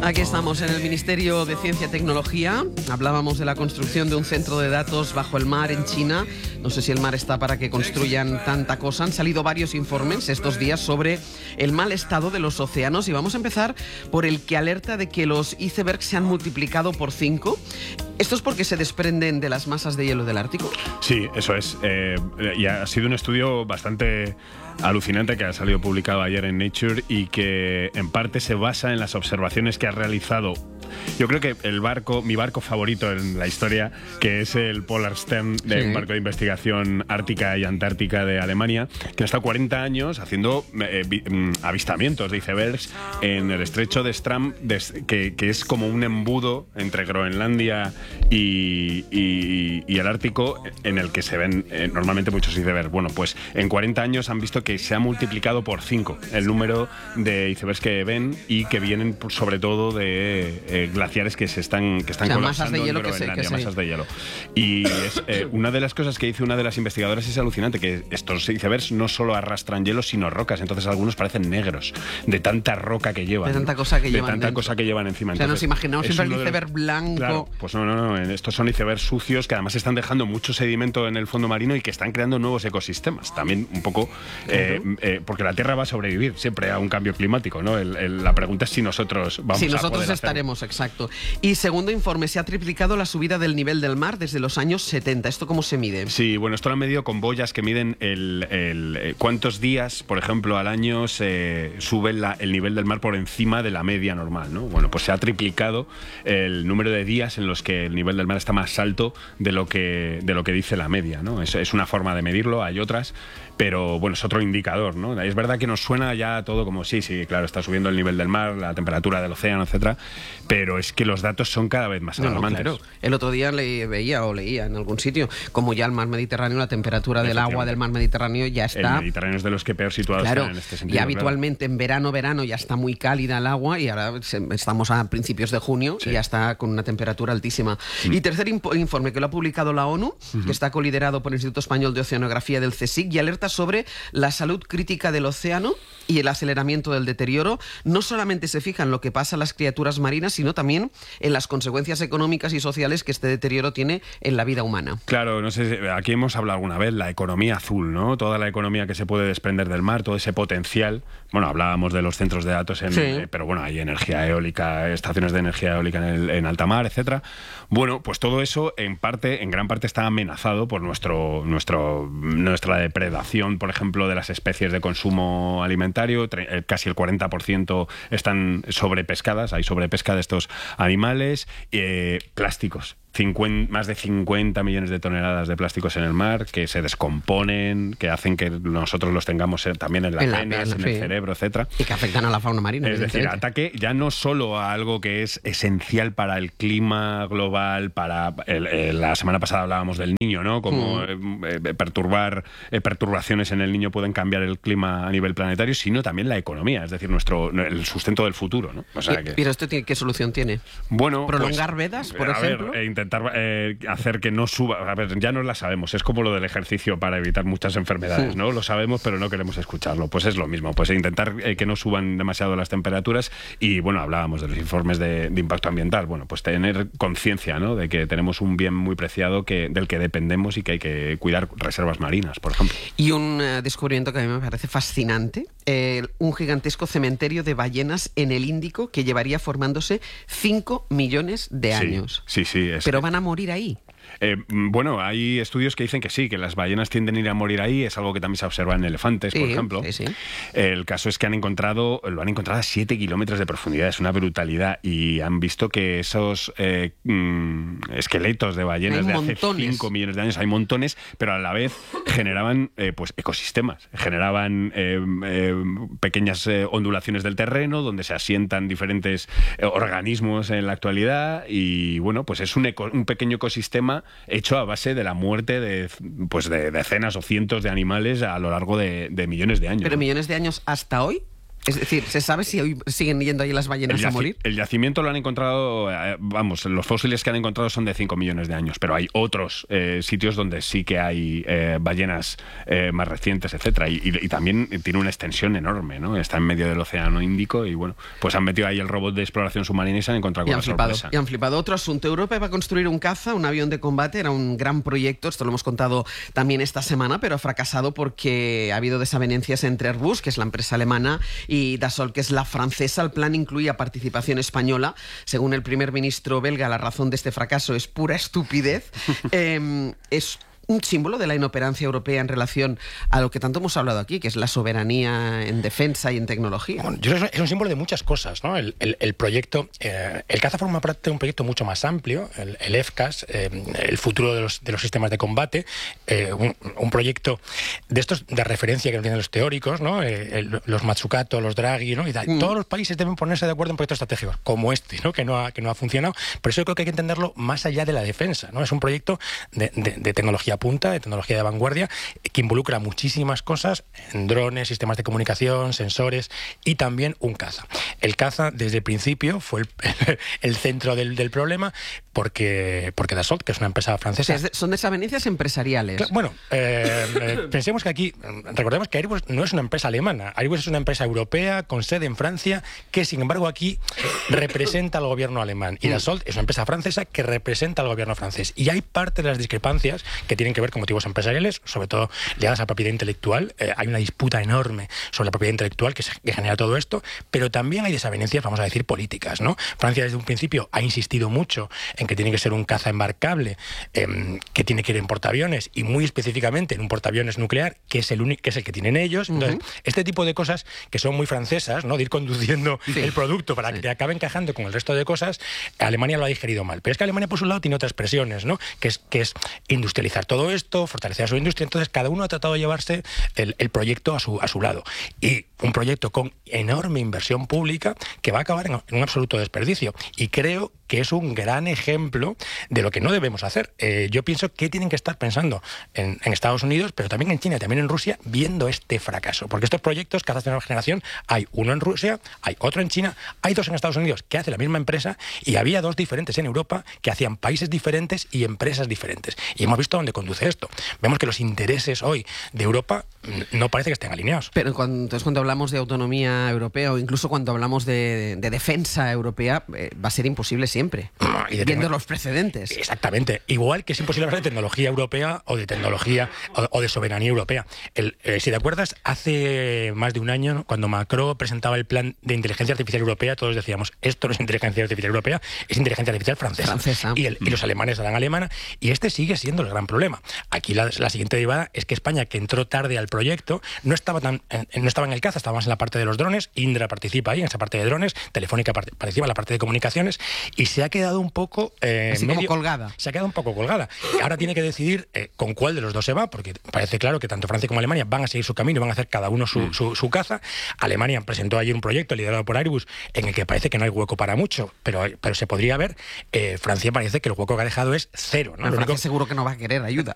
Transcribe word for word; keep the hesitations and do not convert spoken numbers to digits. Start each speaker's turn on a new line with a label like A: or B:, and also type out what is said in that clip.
A: Aquí estamos en el Ministerio de Ciencia y Tecnología. Hablábamos de la construcción de un centro de datos bajo el mar en China. No sé si el mar está para que construyan tanta cosa. Han salido varios informes estos días sobre el mal estado de los océanos y vamos a empezar por el que alerta de que los icebergs se han multiplicado por cinco. ¿Esto es porque se desprenden de las masas de hielo del Ártico?
B: Sí, eso es. Eh, y ha sido un estudio bastante alucinante que ha salido publicado ayer en Nature y que en parte se basa en las observaciones que ha realizado. Yo creo que el barco, mi barco favorito en la historia, que es el Polarstern, de sí. un barco de investigación ártica y antártica de Alemania, que ha estado cuarenta años haciendo eh, avistamientos de icebergs en el estrecho de Stram, de, que, que es como un embudo entre Groenlandia y, y, y el Ártico, en el que se ven eh, normalmente muchos icebergs. Bueno, pues en cuarenta años han visto que se ha multiplicado por cinco el número de icebergs que ven y que vienen sobre todo de eh, glaciares que se están que están
A: o sea,
B: colapsando
A: masas de hielo
B: en Groenlandia,
A: que se, que
B: masas
A: se...
B: de hielo. Y es, eh, una de las cosas que dice una de las investigadoras es alucinante, que estos icebergs no solo arrastran hielo, sino rocas. Entonces algunos parecen negros de tanta roca que llevan.
A: De tanta cosa que
B: de
A: llevan.
B: De tanta
A: dentro.
B: cosa que llevan encima.
A: O sea,
B: Entonces,
A: nos imaginamos siempre el iceberg
B: los...
A: blanco.
B: Claro, pues no, no, no. Estos son icebergs sucios que además están dejando mucho sedimento en el fondo marino y que están creando nuevos ecosistemas. También un poco eh, eh, porque la Tierra va a sobrevivir siempre a un cambio climático, ¿no? El, el, la pregunta es si nosotros vamos
A: si
B: a
A: nosotros
B: poder
A: estaremos,
B: hacerlo.
A: Exacto. Y segundo informe, se ha triplicado la subida del nivel del mar desde los años setenta. ¿Esto cómo se mide?
B: Sí, bueno, esto lo han medido con boyas que miden el, el, el cuántos días, por ejemplo, al año se sube la, el nivel del mar por encima de la media normal, ¿no? Bueno, pues se ha triplicado el número de días en los que el nivel del mar está más alto de lo que, de lo que dice la media, ¿no? Es, es una forma de medirlo, hay otras, pero bueno, es otro indicador, ¿no? Es verdad que nos suena ya todo como sí, sí, claro, está subiendo el nivel del mar, la temperatura del océano, etcétera, pero es que los datos son cada vez más alarmantes.
A: No, no, claro. El otro día le veía o leía en algún sitio como ya el mar Mediterráneo, la temperatura del agua del mar Mediterráneo ya está...
B: El Mediterráneo es de los que peor situados
A: claro,
B: están en este sentido.
A: Y habitualmente claro. en verano, verano ya está muy cálida el agua y ahora estamos a principios de junio sí. y ya está con una temperatura altísima. Mm. Y tercer informe que lo ha publicado la ONU, uh-huh. que está coliderado por el Instituto Español de Oceanografía del CSIC y alerta sobre la salud crítica del océano y el aceleramiento del deterioro. No solamente se fija en lo que pasa a las criaturas marinas, sino también en las consecuencias económicas y sociales que este deterioro tiene en la vida humana.
B: Claro, no sé, aquí hemos hablado alguna vez, la economía azul, ¿no? Toda la economía que se puede desprender del mar, todo ese potencial. Bueno, hablábamos de los centros de datos, en, sí. eh, pero bueno, hay energía eólica, estaciones de energía eólica en, el, en alta mar, etcétera. Bueno, pues todo eso en parte, en gran parte está amenazado por nuestro, nuestro, nuestra depredación, por ejemplo, de las especies de consumo alimentario. Casi el cuarenta por ciento están sobrepescadas, hay sobrepesca de estos animales. Eh, plásticos. cincuenta, más de cincuenta millones de toneladas de plásticos en el mar que se descomponen, que hacen que nosotros los tengamos también en las
A: en la
B: venas, en
A: sí.
B: el cerebro, etcétera.
A: Y que afectan a la fauna marina.
B: Es decir, ataque ya no solo a algo que es esencial para el clima global, para el, el, la semana pasada hablábamos del niño, ¿no? Como mm. eh, eh, perturbar eh, perturbaciones en el niño pueden cambiar el clima a nivel planetario, sino también la economía, es decir, nuestro el sustento del futuro, ¿no? O sea
A: y,
B: que...
A: ¿Pero esto tiene, qué solución tiene?
B: Bueno,
A: prolongar
B: pues,
A: vedas, por
B: a
A: ejemplo.
B: Ver, eh, intentar eh, hacer que no suba. A ver, ya no la sabemos. Es como lo del ejercicio para evitar muchas enfermedades, sí. ¿no? Lo sabemos, pero no queremos escucharlo. Pues es lo mismo. Pues intentar eh, que no suban demasiado las temperaturas y, bueno, hablábamos de los informes de, de impacto ambiental. Bueno, pues tener conciencia, ¿no? De que tenemos un bien muy preciado que, del que dependemos y que hay que cuidar reservas marinas, por ejemplo.
A: Y un uh, descubrimiento que a mí me parece fascinante, eh, un gigantesco cementerio de ballenas en el Índico que llevaría formándose cinco millones de años.
B: Sí, sí, sí. Es
A: Pero
B: que...
A: van a morir ahí.
B: Eh, bueno, hay estudios que dicen que sí, que las ballenas tienden a ir a morir ahí, es algo que también se observa en elefantes,
A: sí,
B: por ejemplo.
A: Sí, sí.
B: El caso es que han encontrado, lo han encontrado a siete kilómetros de profundidad, es una brutalidad, y han visto que esos eh, mm, esqueletos de ballenas
A: hay
B: de
A: montones.
B: hace cinco millones de años, hay montones, pero a la vez generaban eh, pues ecosistemas, generaban eh, eh, pequeñas eh, ondulaciones del terreno donde se asientan diferentes eh, organismos en la actualidad, y bueno, pues es un, eco, un pequeño ecosistema hecho a base de la muerte de, pues de decenas o cientos de animales a lo largo de, de millones de años.
A: ¿Pero millones de años hasta hoy? Es decir, ¿se sabe si hoy siguen yendo ahí las ballenas a morir?
B: El yacimiento lo han encontrado, eh, vamos, los fósiles que han encontrado son de cinco millones de años, pero hay otros eh, sitios donde sí que hay eh, ballenas eh, más recientes, etcétera, y, y, y también tiene una extensión enorme, ¿no? Está en medio del Océano Índico y, bueno, pues han metido ahí el robot de exploración submarina y se han encontrado
A: y
B: con la
A: flipado,
B: sorpresa.
A: Y han flipado. Otro asunto, Europa va a construir un caza, un avión de combate, era un gran proyecto, esto lo hemos contado también esta semana, pero ha fracasado porque ha habido desavenencias entre Airbus, que es la empresa alemana, y Dassault, que es la francesa. El plan incluía participación española. Según el primer ministro belga, la razón de este fracaso es pura estupidez. eh, es un símbolo de la inoperancia europea en relación a lo que tanto hemos hablado aquí, que es la soberanía en defensa y en tecnología.
C: Bueno, yo creo que es un símbolo de muchas cosas, ¿no? El, el, el proyecto, eh, el caza forma parte de un proyecto mucho más amplio, el, el FCAS, eh, el futuro de los, de los sistemas de combate, eh, un, un proyecto de estos de referencia que tienen los teóricos, ¿no? Eh, el, los Matsukato, los Draghi, ¿no? Y tal. Mm. Todos los países deben ponerse de acuerdo en proyectos estratégicos, como este, ¿no? Que no ha, que no ha funcionado. Por eso yo creo que hay que entenderlo más allá de la defensa, ¿no? Es un proyecto de, de, de tecnología punta, de tecnología de vanguardia, que involucra muchísimas cosas, en drones, sistemas de comunicación, sensores y también un caza. El caza desde el principio fue el, el centro del, del problema porque, porque Dassault, que es una empresa francesa...
A: Son desavenencias empresariales.
C: Bueno, eh, eh, pensemos que aquí, recordemos que Airbus no es una empresa alemana, Airbus es una empresa europea con sede en Francia que sin embargo aquí representa al gobierno alemán y Dassault es una empresa francesa que representa al gobierno francés. Y hay parte de las discrepancias que tienen que ver con motivos empresariales, sobre todo ligadas a la propiedad intelectual. Eh, hay una disputa enorme sobre la propiedad intelectual que, se, que genera todo esto, pero también hay desavenencias, vamos a decir, políticas, ¿no? Francia desde un principio ha insistido mucho en que tiene que ser un caza embarcable, eh, que tiene que ir en portaaviones y muy específicamente en un portaaviones nuclear, que es el único, que es el que tienen ellos. Entonces, uh-huh. este tipo de cosas que son muy francesas, ¿no? De ir conduciendo sí. el producto para sí. que acabe encajando con el resto de cosas, Alemania lo ha digerido mal. Pero es que Alemania, por su lado, tiene otras presiones, ¿no? Que es, que es industrializar todo esto, fortalecer a su industria. Entonces, cada uno ha tratado de llevarse el, el proyecto a su, a su lado. Y un proyecto con enorme inversión pública que va a acabar en, en un absoluto desperdicio. Y creo que es un gran ejemplo de lo que no debemos hacer. Eh, yo pienso que tienen que estar pensando en, en Estados Unidos, pero también en China y también en Rusia, viendo este fracaso. Porque estos proyectos, cazas de nueva generación, hay uno en Rusia, hay otro en China, hay dos en Estados Unidos que hace la misma empresa y había dos diferentes en Europa que hacían países diferentes y empresas diferentes. Y hemos visto dónde conduce esto. Vemos que los intereses hoy de Europa no parece que estén alineados.
A: Pero cuando, entonces cuando hablamos de autonomía europea o incluso cuando hablamos de, de defensa europea, eh, va a ser imposible siempre, y de viendo los precedentes.
C: Exactamente. Igual que es imposible hablar de tecnología europea o de tecnología o, o de soberanía europea. El, eh, si te acuerdas, hace más de un año, ¿no? Cuando Macron presentaba el plan de inteligencia artificial europea, todos decíamos, esto no es inteligencia artificial europea, es inteligencia artificial francesa.
A: francesa.
C: Y, el, y los alemanes harán alemana, y este sigue siendo el gran problema. Aquí la, la siguiente derivada es que España, que entró tarde al proyecto, no estaba tan en, no estaba en el caza, estaba más en la parte de los drones. Indra participa ahí en esa parte de drones, Telefónica participa en la parte de comunicaciones, y se ha quedado un poco eh,
A: así medio, como colgada.
C: Se ha quedado un poco colgada. Ahora tiene que decidir eh, con cuál de los dos se va, porque parece claro que tanto Francia como Alemania van a seguir su camino y van a hacer cada uno su, mm. su, su caza. Alemania presentó ayer un proyecto liderado por Airbus en el que parece que no hay hueco para mucho, pero, pero se podría ver. Eh, Francia parece que el hueco que ha dejado es cero, ¿no?
A: Lo único que seguro que no va a querer ayuda.